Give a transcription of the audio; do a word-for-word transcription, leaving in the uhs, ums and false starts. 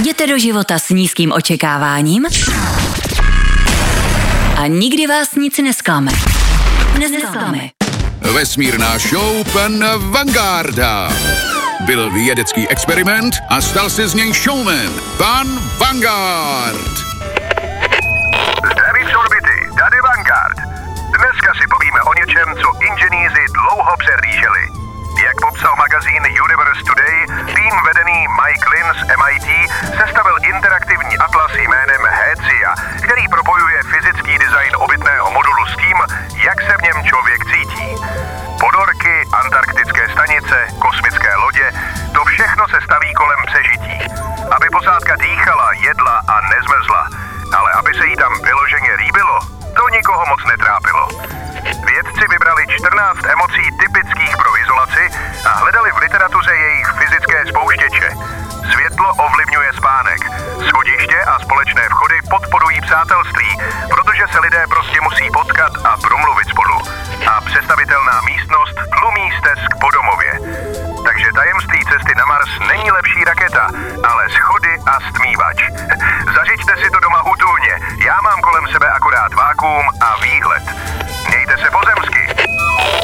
Jděte do života s nízkým očekáváním a nikdy vás nic nesklame. Nesklame. Vesmírná show pan Vangarda. Byl vědecký experiment a stal se z něj showman. Pan Vanguard. Zdraví z orbity, tady Vanguard. Dneska si povíme o něčem, co inženýři dlouho přehlíželi. Jak popsal magazín Universe Today, tým vedený Mike Lynn z M I T sestavil interaktivní atlas jménem Hecia, který propojuje fyzický design obytného modulu s tím, jak se v něm člověk cítí. Ponorky, antarktické stanice, kosmické lodě, to všechno se staví kolem přežití. Aby posádka dýchala, jedla a nezmrzla. Ale aby se jí tam vyloženě líbilo, to nikoho moc netrápilo. Vědci vybrali čtrnáct emocí typických pro izolaci a hledali v literatuře jejich fyzické spouštěče. Světlo ovlivňuje spánek. Schodiště a společné vchody podporují přátelství, protože se lidé prostě musí potkat a promluvit spolu. A představitelná místnost tlumí stesk po domu.